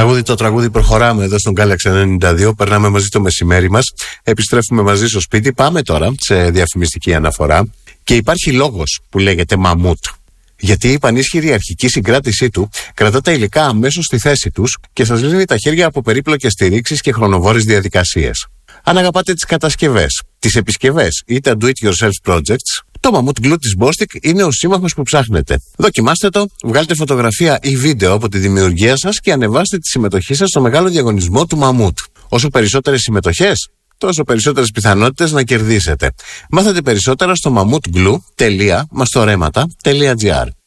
Το τραγούδι προχωράμε εδώ στον Galaxy 92. Περνάμε μαζί το μεσημέρι μας. Επιστρέφουμε μαζί στο σπίτι. Πάμε τώρα σε διαφημιστική αναφορά. Και υπάρχει λόγος που λέγεται μαμούτ. Γιατί η πανίσχυρη αρχική συγκράτησή του κρατά τα υλικά αμέσως στη θέση τους και σας λύνει τα χέρια από περίπλοκες στηρίξεις και χρονοβόρες διαδικασίες. Αν αγαπάτε τις κατασκευές, τις επισκευές ή τα do-it-yourself projects, το Mammoet Glue της Bostik είναι ο σύμμαχος που ψάχνετε. Δοκιμάστε το, βγάλτε φωτογραφία ή βίντεο από τη δημιουργία σας και ανεβάστε τη συμμετοχή σας στο μεγάλο διαγωνισμό του Mammoet. Όσο περισσότερες συμμετοχές, τόσο περισσότερες πιθανότητες να κερδίσετε. Μάθετε περισσότερα στο mammootglue.mastoremata.gr.